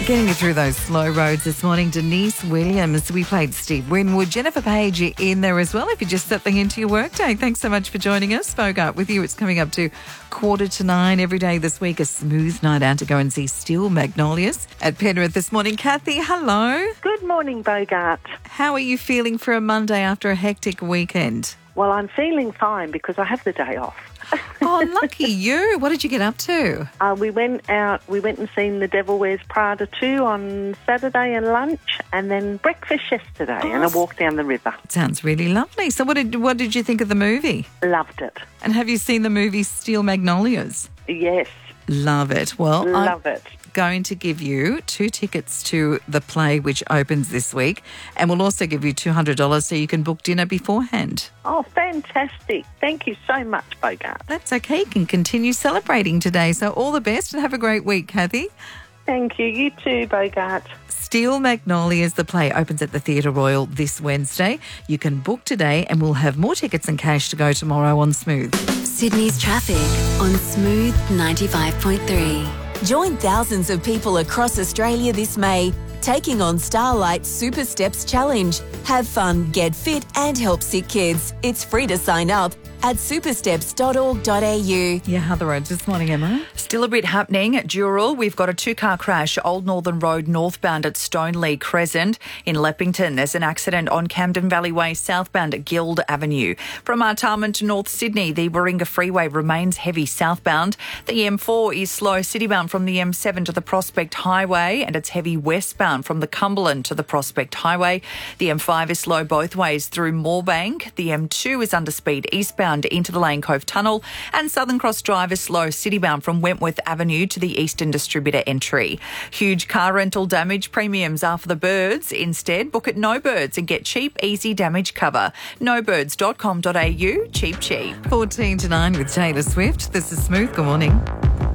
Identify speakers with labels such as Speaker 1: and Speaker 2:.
Speaker 1: Getting you through those slow roads this morning, Denise Williams. We played Steve Winwood. Jennifer Page in there as well if you're just settling into your workday. Thanks so much for joining us. Bogart with you. It's coming up to 8:45 every day this week. A smooth night out to go and see Steel Magnolias at Penrith this morning. Kathy, hello.
Speaker 2: Good morning, Bogart.
Speaker 1: How are you feeling for a Monday after a hectic weekend?
Speaker 2: Well, I'm feeling fine because I have the day off.
Speaker 1: Oh, lucky you. What did you get up to?
Speaker 2: We went and seen The Devil Wears Prada 2 on Saturday and lunch, and then breakfast yesterday, and a walk down the river.
Speaker 1: Sounds really lovely. So what did you think of the movie?
Speaker 2: Loved it.
Speaker 1: And have you seen the movie Steel Magnolias?
Speaker 2: Yes.
Speaker 1: Love it. Well,
Speaker 2: Love it.
Speaker 1: Going to give you 2 tickets to the play which opens this week, and we'll also give you $200 so you can book dinner beforehand.
Speaker 2: Oh, fantastic. Thank you so much, Bogart.
Speaker 1: That's okay. You can continue celebrating today. So all the best and have a great week, Kathy.
Speaker 2: Thank you. You too, Bogart.
Speaker 1: Steel Magnolias, the play, opens at the Theatre Royal this Wednesday. You can book today and we'll have more tickets and cash to go tomorrow on Smooth.
Speaker 3: Sydney's traffic on Smooth 95.3.
Speaker 4: Join thousands of people across Australia this May, taking on Starlight Super Steps Challenge. Have fun, get fit and help sick kids. It's free to sign up at supersteps.org.au.
Speaker 1: Yeah, how the roads this morning, Emma?
Speaker 5: Still a bit happening at Dural. We've got a 2-car crash, Old Northern Road northbound at Stoneleigh Crescent. In Leppington, there's an accident on Camden Valley Way southbound at Guild Avenue. From Artarmon to North Sydney, the Warringah Freeway remains heavy southbound. The M4 is slow citybound from the M7 to the Prospect Highway, and it's heavy westbound from the Cumberland to the Prospect Highway. The M5 is slow both ways through Moorebank. The M2 is under speed eastbound into the Lane Cove Tunnel, and Southern Cross Drive is slow citybound from Wentworth Avenue to the Eastern Distributor entry. Huge car rental damage premiums are for the birds. Instead, book at No Birds and get cheap, easy damage cover. nobirds.com.au. Cheap.
Speaker 1: 14 to 9 with Taylor Swift. This is Smooth. Good morning.